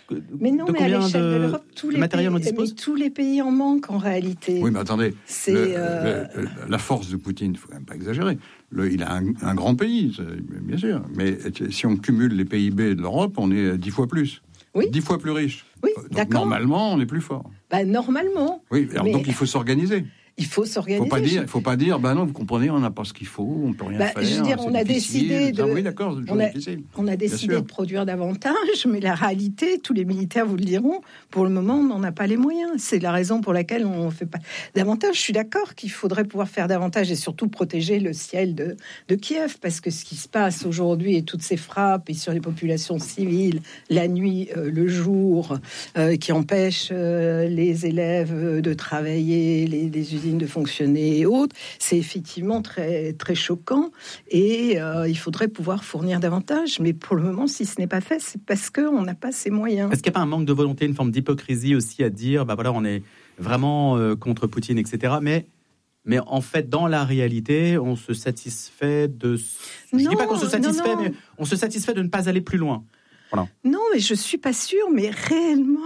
Mais non, mais à l'échelle de l'Europe, tous les pays en manquent en réalité. Oui, mais attendez, la force de Poutine, il ne faut quand même pas exagérer. Il a un grand pays, bien sûr, mais si on cumule les PIB de l'Europe, on est 10 fois plus. Oui. 10 fois plus riche. Oui, donc, d'accord. Normalement, on est plus fort. Normalement. Oui, alors donc il faut s'organiser. Il faut s'organiser. Il ne faut pas dire, non, vous comprenez, on n'a pas ce qu'il faut, on ne peut rien faire. Je veux dire, on a décidé de. Oui, d'accord, on a décidé de produire davantage, mais la réalité, tous les militaires vous le diront, pour le moment, on n'en a pas les moyens. C'est la raison pour laquelle on ne fait pas davantage. Je suis d'accord qu'il faudrait pouvoir faire davantage et surtout protéger le ciel de Kiev, parce que ce qui se passe aujourd'hui et toutes ces frappes et sur les populations civiles, la nuit, le jour, qui empêchent les élèves de travailler, les usines de fonctionner et autres, c'est effectivement très, très choquant et il faudrait pouvoir fournir davantage, mais pour le moment, si ce n'est pas fait, c'est parce qu'on n'a pas ces moyens. Est-ce qu'il n'y a pas un manque de volonté, une forme d'hypocrisie aussi à dire, on est vraiment contre Poutine, etc. Mais en fait, dans la réalité, on se satisfait de... Je ne dis pas qu'on se satisfait, mais on se satisfait de ne pas aller plus loin. Voilà. Non, mais je suis pas sûre, mais réellement,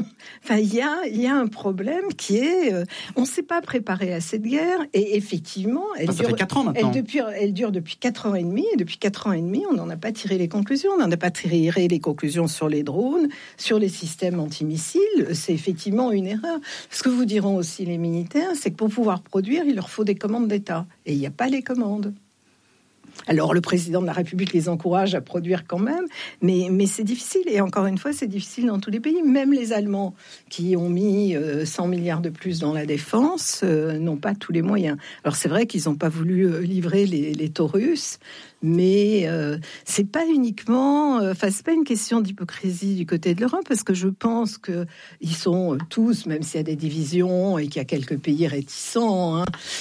il y a un problème qui est, on ne s'est pas préparé à cette guerre, et effectivement, ça fait 4 ans maintenant. Elle dure depuis 4 ans et demi, et depuis 4 ans et demi, on n'en a pas tiré les conclusions. On n'en a pas tiré les conclusions sur les drones, sur les systèmes antimissiles. C'est effectivement une erreur. Ce que vous diront aussi les militaires, c'est que pour pouvoir produire, il leur faut des commandes d'État, et il n'y a pas les commandes. Alors, le président de la République les encourage à produire quand même, mais c'est difficile. Et encore une fois, c'est difficile dans tous les pays. Même les Allemands, qui ont mis 100 milliards de plus dans la défense, n'ont pas tous les moyens. Alors, c'est vrai qu'ils n'ont pas voulu livrer les Taurus, mais c'est pas uniquement... c'est pas une question d'hypocrisie du côté de l'Europe, parce que je pense qu'ils sont tous, même s'il y a des divisions et qu'il y a quelques pays réticents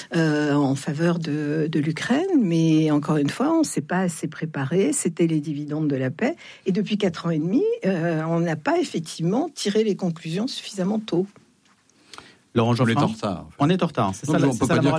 en faveur de l'Ukraine, mais encore une fois, on ne s'est pas assez préparé. C'était les dividendes de la paix. Et depuis 4 ans et demi, on n'a pas effectivement tiré les conclusions suffisamment tôt. Laurent Geoffrin, on est en retard. On est en retard. C'est ça, la